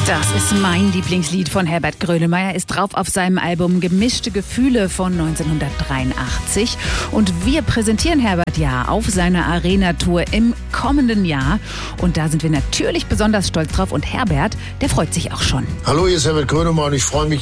Das ist mein Lieblingslied von Herbert Grönemeyer, ist drauf auf seinem Album Gemischte Gefühle von 1983. Und wir präsentieren Herbert ja auf seiner Arena-Tour im kommenden Jahr. Und da sind wir natürlich besonders stolz drauf. Und Herbert, der freut sich auch schon. Hallo, hier ist Herbert Grönemeyer und ich freue mich